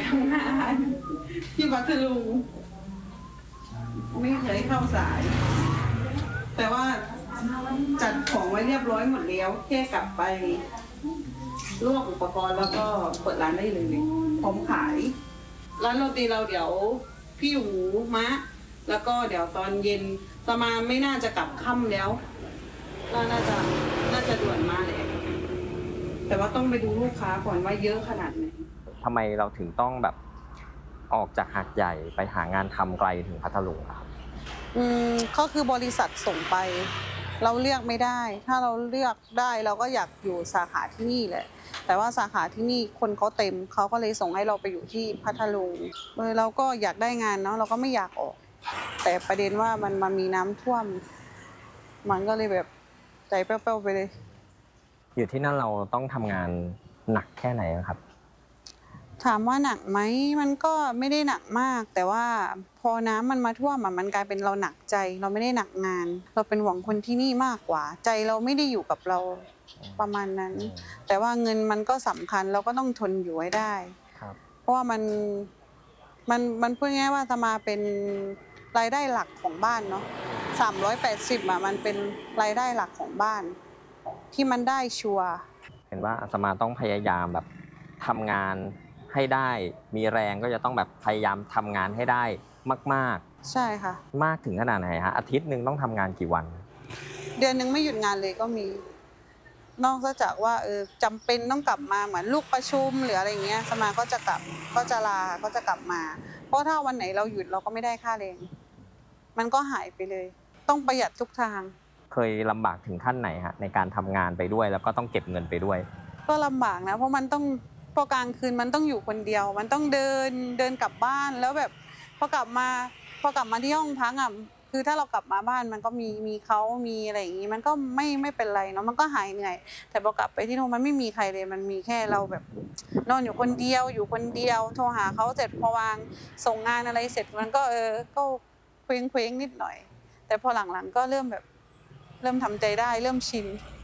ทำงานที่พัทลุงไม่เคยเข้าสาย แต่ว่าจัดของไว้เรียบร้อยหมดแล้วแค่กลับไปลวกอุปกรณ์แล้วก็เปิดร้านได้เลยพร้อมขายร้านโรตีเราเดี๋ยวพี่หูมะแล้วก็เดี๋ยวตอนเย็นประมาณไม่น่าจะกลับค่ำแล้วน่าจะด่วนมาแหละแต่ว่าต้องไปดูลูกค้าก่อนว่าเยอะขนาดไหนทำไมเราถึงต้องแบบออกจากหาดใหญ่ไปหางานทำไกลถึงพัทลุงครับก็คือบริษัทส่งไปเราเลือกไม่ได้ถ้าเราเลือกได้เราก็อยากอยู่สาขาที่นี่แหละแต่ว่าสาขาที่นี่คนเขาเต็มเขาก็เลยส่งให้เราไปอยู่ที่พัทลุงเราก็อยากได้งานเนาะเราก็ไม่อยากออกแต่ประเด็นว่ามันมีน้ำท่วมมันก็เลยแบบใจเป้าๆไปเลยอยู่ที่นั่นเราต้องทำงานหนักแค่ไหนครับถามว่าหนักไหมมันก็ไม่ได้หนักมากแต่ว่าพอน้ำมันมาท่วมมันกลายเป็นเราหนักใจเราไม่ได้หนักงานเราเป็นห่วงคนที่นี่มากกว่าใจเราไม่ได้อยู่กับเราประมาณนั้นแต่ว่าเงินมันก็สำคัญเราก็ต้องทนอยู่ไว้ได้เพราะว่ามันพูดง่ายว่าจะมาเป็นรายได้หลักของบ้านเนาะ380มันเป็นรายได้หลักของบ้านที่มันได้ชัวร์เห็นว่าอาตมาต้องพยายามแบบทำงานให้ได้มีแรงก็จะต้องแบบพยายามทำงานให้ได้มากๆใช่ค่ะมากถึงขนาดไหนฮะอาทิตย์หนึ่งต้องทำงานกี่วันเดือนหนึ่งไม่หยุดงานเลยก็มีนอกจากว่าจำเป็นต้องกลับมาเหมือนลูกประชุมหรืออะไรเงี้ยสมาก็จะกลับก็จะลาก็จะกลับมาเพราะถ้าวันไหนเราหยุดเราก็ไม่ได้ค่าแรงมันก็หายไปเลยต้องประหยัดทุกทางเคยลำบากถึงขั้นไหนฮะในการทำงานไปด้วยแล้วก็ต้องเก็บเงินไปด้วยก็ลำบากนะเพราะมันต้องพอกลางคืนมันต้องอยู่คนเดียวมันต้องเดินกลับบ้านแล้วแบบพอกลับมาที่ห้องพักอ่ะคือถ้าเรากลับมาบ้านมันก็มีเขามีอะไรอย่างงี้มันก็ไม่เป็นไรเนาะมันก็หายเหนื่อยแต่พอกลับไปที่โน่นมันไม่มีใครเลยมันมีแค่เราแบบนอนอยู่คนเดียวโทรหาเขาเสร็จพอวางส่งงานอะไรเสร็จมันก็ก็เคว้งนิดหน่อยแต่พอหลังๆก็เริ่มทำใจได้เริ่มชิน